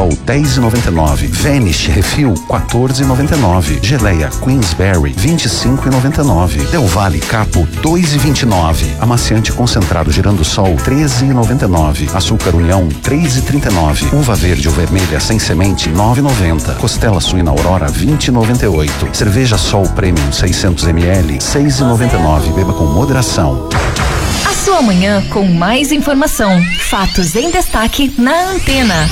Sol 10,99. Vanish Refil 14,99. Geleia Queensberry 25,99. Del Valle Capo 2,29. Amaciante concentrado Girando Sol 13,99. Açúcar União 3,39. Uva verde ou vermelha sem semente 9,90. Costela suína Aurora 20,98. Cerveja Sol Premium 600 ml 6,99. Beba com moderação. A sua manhã com mais informação, fatos em destaque na Antena.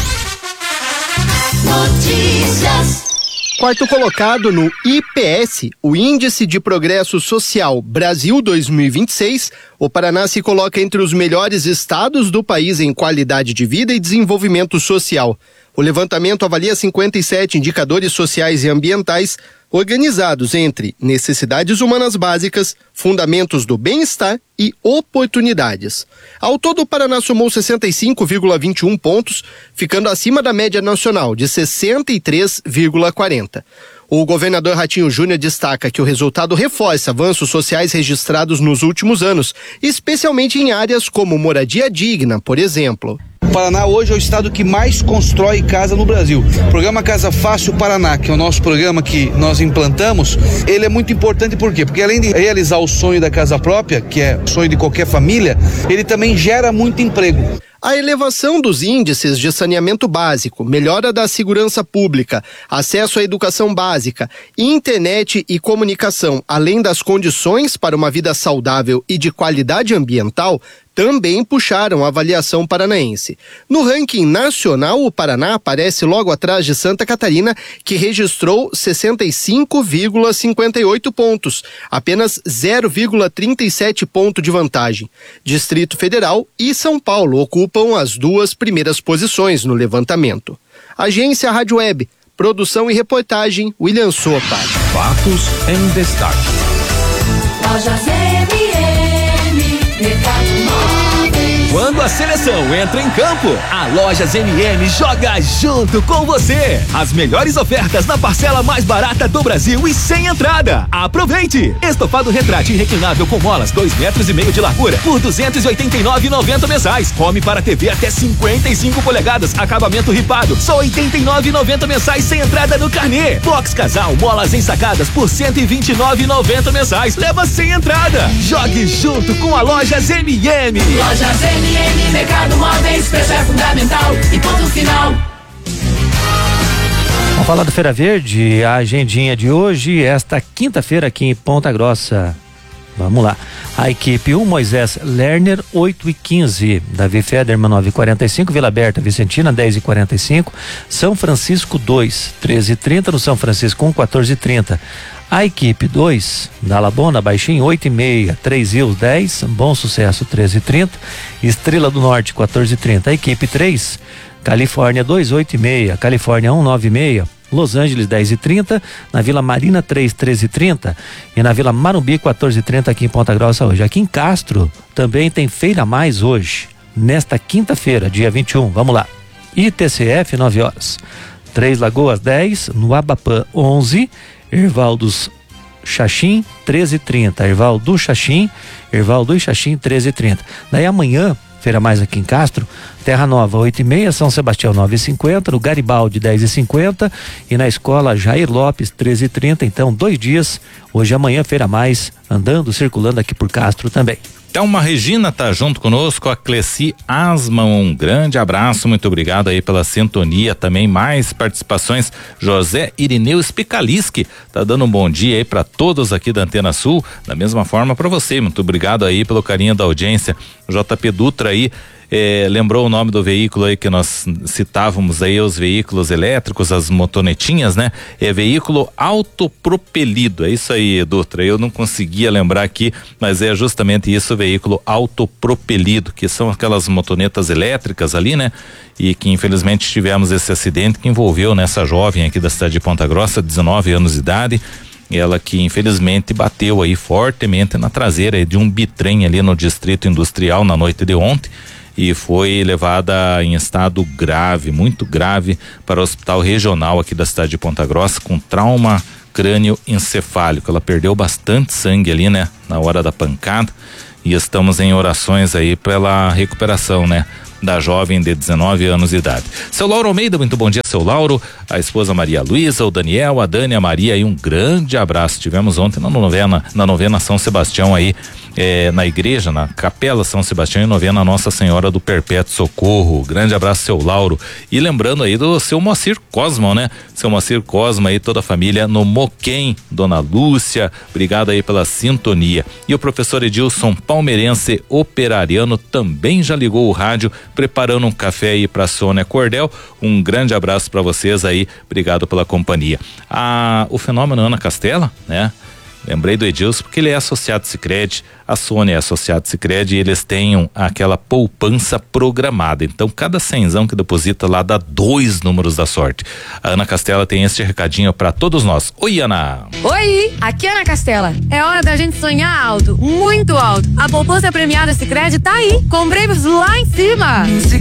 Notícias. Quarto colocado no IPS, o Índice de Progresso Social Brasil 2026, o Paraná se coloca entre os melhores estados do país em qualidade de vida e desenvolvimento social. O levantamento avalia 57 indicadores sociais e ambientais organizados entre necessidades humanas básicas, fundamentos do bem-estar e oportunidades. Ao todo, o Paraná somou 65,21 pontos, ficando acima da média nacional de 63,40. O governador Ratinho Júnior destaca que o resultado reforça avanços sociais registrados nos últimos anos, especialmente em áreas como moradia digna, por exemplo. O Paraná hoje é o estado que mais constrói casa no Brasil. O programa Casa Fácil Paraná, que é o nosso programa que nós implantamos, ele é muito importante por quê? Porque além de realizar o sonho da casa própria, que é o sonho de qualquer família, ele também gera muito emprego. A elevação dos índices de saneamento básico, melhora da segurança pública, acesso à educação básica, internet e comunicação, além das condições para uma vida saudável e de qualidade ambiental, também puxaram a avaliação paranaense. No ranking nacional, o Paraná aparece logo atrás de Santa Catarina, que registrou 65,58 pontos, apenas 0,37 ponto de vantagem. Distrito Federal e São Paulo ocupam as duas primeiras posições no levantamento. Agência Rádio Web, produção e reportagem, William Sopa. Fatos em destaque. Quando a seleção entra em campo, a Lojas MM joga junto com você. As melhores ofertas na parcela mais barata do Brasil e sem entrada. Aproveite! Estofado retrátil reclinável com molas 2,5 metros de largura por R$ 289,90 mensais. Home para TV até 55 polegadas, acabamento ripado, só R$ 89,90 mensais sem entrada no carnê. Box casal, molas ensacadas por R$ 129,90 mensais. Leva sem entrada. Jogue junto com a Lojas MM. Lojas MM, Mercado Móveis, preço é fundamental e ponto final. Vamos falar do Feira Verde, a agendinha de hoje, esta quinta-feira aqui em Ponta Grossa. Vamos lá. A equipe 1, Moisés Lerner, 8h15. Davi Federman, 9h45. Vila Aberta, Vicentina, 10h45. São Francisco 2, 13h30. No São Francisco 1, 14h30. A equipe 2, da Labona, Baixinho, 8h30. 3 Rios, 10. Bom Sucesso, 13h30. Estrela do Norte, 14h30. A equipe 3, Califórnia 2, 8h30. Califórnia 1, 9h30. Los Angeles, 10h30, na Vila Marina 3, 13h30 e na Vila Marumbi 14h30 aqui em Ponta Grossa hoje. Aqui em Castro também tem Feira Mais hoje, nesta quinta-feira, dia 21, vamos lá. ITCF, 9 horas. Três Lagoas, 10, no Abapã, 11, Erval dos Xaxim, 13h30, Erval do Xaxim, 13h30. Daí amanhã, Feira Mais aqui em Castro, Terra Nova 8h30, São Sebastião 9h50, no Garibaldi 10h50 e na Escola Jair Lopes 13h30. Então 2 dias, hoje e amanhã, Feira Mais, andando, circulando aqui por Castro também. Thelma Regina tá junto conosco, a Cleci Asma, um grande abraço, muito obrigado aí pela sintonia, também mais participações. José Irineu Spicaliski tá dando um bom dia aí para todos aqui da Antena Sul, da mesma forma para você, muito obrigado aí pelo carinho da audiência. JP Dutra aí lembrou o nome do veículo aí que nós citávamos aí, os veículos elétricos, as motonetinhas, né? É veículo autopropelido, é isso aí, Dutra, eu não conseguia lembrar aqui, mas é justamente isso, veículo autopropelido, que são aquelas motonetas elétricas ali, né? E que infelizmente tivemos esse acidente que envolveu nessa jovem aqui da cidade de Ponta Grossa, 19 anos de idade, ela que infelizmente bateu aí fortemente na traseira de um bitrem ali no Distrito Industrial na noite de ontem, e foi levada em estado grave, muito grave, para o hospital regional aqui da cidade de Ponta Grossa com trauma crânioencefálico. Ela perdeu bastante sangue ali, né, na hora da pancada, e estamos em orações aí pela recuperação, né? Da jovem de 19 anos de idade. Seu Lauro Almeida, muito bom dia, seu Lauro, a esposa Maria Luísa, o Daniel, a Dani, a Maria, e um grande abraço. Tivemos ontem na novena São Sebastião aí, na igreja, na Capela São Sebastião, em novena Nossa Senhora do Perpétuo Socorro. Grande abraço, seu Lauro. E lembrando aí do seu Moacir Cosma, né? Seu Moacir Cosma e toda a família no Moquém, dona Lúcia, obrigado aí pela sintonia. E o professor Edilson, palmeirense operariano, também já ligou o rádio, preparando um café aí pra Sônia Cordel. Um grande abraço para vocês aí, obrigado pela companhia. O fenômeno Ana Castela, né? Lembrei do Edilson porque ele é associado Sicredi, a Sônia é associado Sicredi, e eles têm aquela poupança programada. Então, cada cenzão que deposita lá dá 2 números da sorte. A Ana Castela tem este recadinho para todos nós. Oi, Ana! Oi, aqui é Ana Castela. É hora da gente sonhar alto, muito alto. A poupança premiada Sicredi tá aí. Comprei lá em cima.